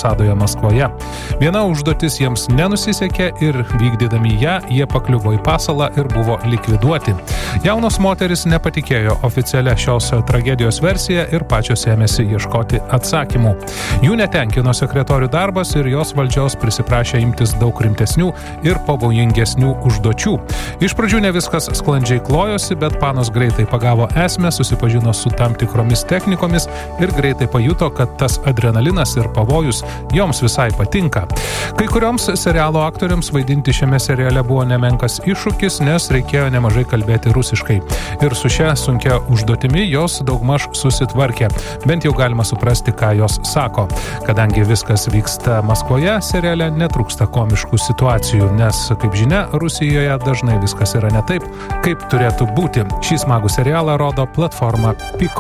ambasadoje Maskvoje. Viena užduotis jiems nenusisekė ir vykdydami ją, jie pakliuvo į pasalą ir buvo likviduoti. Jaunos moteris nepatikėjo oficialia šios tragedijos versija ir pačios ėmėsi ieškoti atsakymų. Jų netenkino sekretorių darbas ir jos valdžios prisiprašė imtis daug rimtesnių ir pavojingesnių užduočių. Iš pradžių ne viskas sklandžiai klojosi, bet panos greitai pagavo esmę, susipažino su tam tikromis technikomis ir greitai pajuto, kad tas adrenalinas ir pavojus joms visai patinka. Kai kurioms serialo aktoriams vaidinti šiame seriale buvo nemenkas iššūkis, nes reikėjo nemažai kalbėti rusiškai. Ir su šia sunkia užduotimi jos daugmaž susitvarkė. Bent jau galima suprasti, ką jos sako. Kadangi viskas vyksta Maskvoje, seriale netrūksta komiškų situacijų, nes, kaip žinia, Rusijoje dažnai viskas yra ne taip, kaip turėtų būti. Šį smagų serialą rodo platforma Pico.